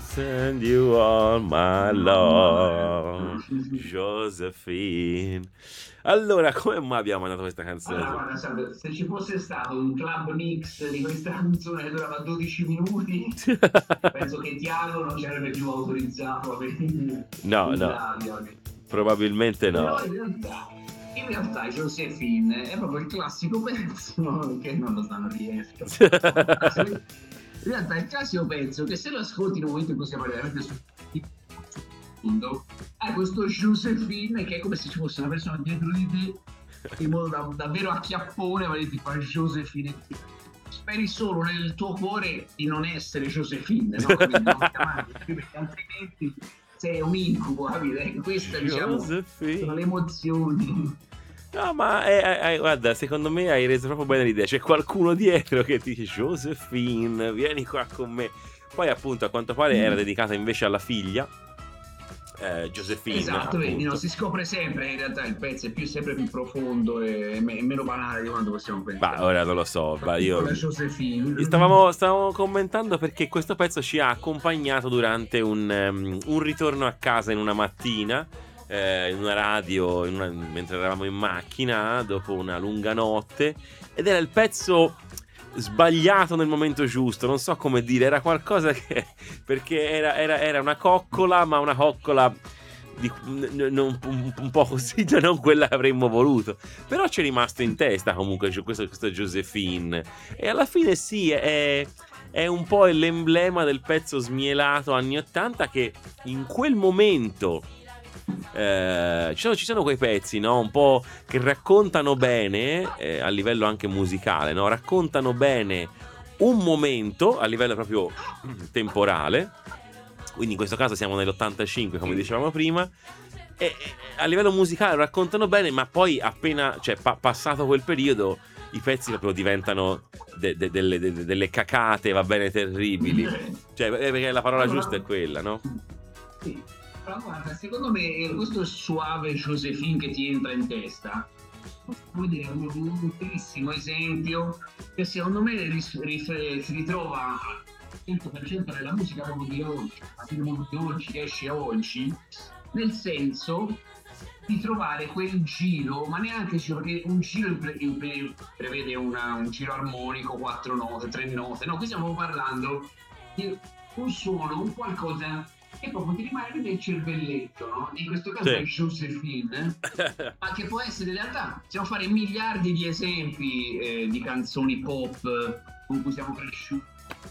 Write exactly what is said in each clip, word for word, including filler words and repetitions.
Send you all my love, Josephine. Allora, come mai abbiamo mandato questa canzone? Allora, guarda, Sandro, se ci fosse stato un club mix di questa canzone che durava dodici minuti, penso che Tiago non ci avrebbe più autorizzato a venire No, in no, radio. probabilmente Però no. in realtà, in realtà Josephine è proprio il classico pezzo che non lo sanno riesco. In realtà è il classico pezzo che se lo ascolti in un momento in cui siamo veramente su mondo, hai questo Josephine che è come se ci fosse una persona dietro di te in modo da, davvero a chiappone, ma ti fa Josephine. Speri solo nel tuo cuore di non essere Josephine, no? Quindi non chiamarti, perché altrimenti sei un incubo, capite? Queste, diciamo, sono le emozioni. No, ma è, è, è, guarda, secondo me hai reso proprio bene l'idea. C'è qualcuno dietro che ti dice Josephine, vieni qua con me. Poi appunto a quanto pare era dedicata invece alla figlia, eh, Josephine. Esatto, vedi, no, si scopre sempre che in realtà il pezzo è più, sempre più profondo e me- meno banale di quanto possiamo pensare. Ma ora non lo so, ma io... Josephine. Stavamo, stavamo commentando perché questo pezzo ci ha accompagnato durante un, um, un ritorno a casa in una mattina, eh, in una radio, in una, mentre eravamo in macchina dopo una lunga notte, ed era il pezzo sbagliato nel momento giusto, non so come dire, era qualcosa che... perché era, era, era una coccola, ma una coccola... Di, n- n- un, un po' così, non quella che avremmo voluto, però ci è rimasto in testa comunque questo, questo Josephine, e alla fine sì, è, è un po' l'emblema del pezzo smielato anni ottanta che in quel momento eh, ci, sono, ci sono quei pezzi, no? Un po' che raccontano bene eh, a livello anche musicale, no? Raccontano bene un momento a livello proprio temporale. Quindi in questo caso siamo nell'ottantacinque, come dicevamo prima, e, e a livello musicale raccontano bene, ma poi appena, cioè pa- passato quel periodo, i pezzi proprio diventano de- de- delle, de- delle cacate, va bene, terribili. Cioè, perché la parola Allora, giusta è quella, no? sì, però guarda, secondo me questo suave Josephine che ti entra in testa, vuol dire un, un bellissimo esempio che secondo me ris- ris- si ritrova cento per cento nella musica proprio di oggi, la film di oggi, che esce oggi, nel senso di trovare quel giro, ma neanche giro, perché un giro pre- pre- prevede una, un giro armonico, quattro note, tre note, no, qui stiamo parlando di un suono, un qualcosa che proprio ti rimane nel cervelletto, no? In questo caso Sì. è Josephine, ma che può essere in realtà, possiamo fare miliardi di esempi eh, di canzoni pop con cui siamo cresciuti.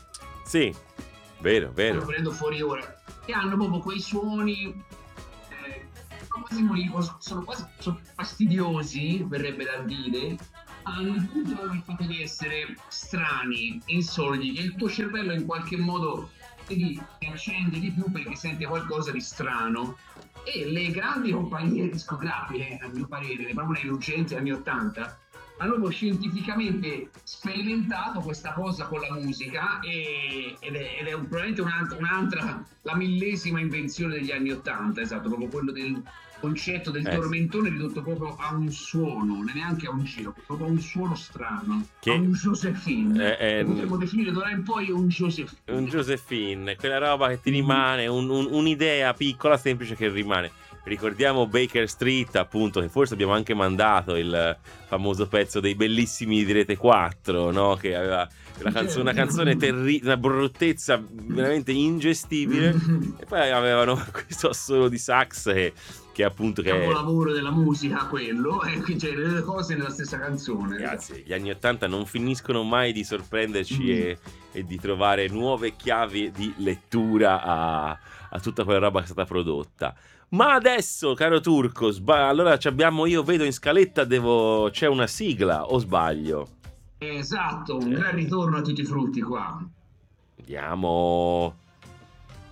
Sì, vero, vero. Sto prendendo fuori ora, che hanno proprio quei suoni eh, quasi sono quasi sono fastidiosi, verrebbe da dire, hanno il punto del fatto di essere strani, insoliti, che il tuo cervello in qualche modo ti accende di più perché sente qualcosa di strano. E le grandi compagnie discografiche, a mio parere, proprio nei lucenti anni ottanta, hanno proprio scientificamente sperimentato questa cosa con la musica e, ed, è, ed è un, probabilmente un'altra, un'altra, la millesima invenzione degli anni ottanta, esatto, proprio quello del concetto del Eh, tormentone ridotto proprio a un suono, non è neanche a un giro, proprio a un suono strano, che a un Josephine. è, è Potremmo definire d'ora in poi un Josephine. un Josephine, quella roba che ti rimane, un, un, un'idea piccola, semplice che rimane. Ricordiamo Baker Street, appunto, che forse abbiamo anche mandato il famoso pezzo dei bellissimi di Rete quattro, no? Che aveva una canzone, una canzone terribile, una bruttezza veramente ingestibile, e poi avevano questo assolo di sax che, che appunto che capolavoro della musica quello, e qui c'è le due cose nella stessa canzone. Ragazzi, gli anni ottanta non finiscono mai di sorprenderci mm. e, e di trovare nuove chiavi di lettura a, a tutta quella roba che è stata prodotta. Ma adesso, caro Turco, sba- allora ci abbiamo, io vedo in scaletta, devo, c'è una sigla, o sbaglio? Esatto, un gran ritorno a tutti i frutti qua. Andiamo.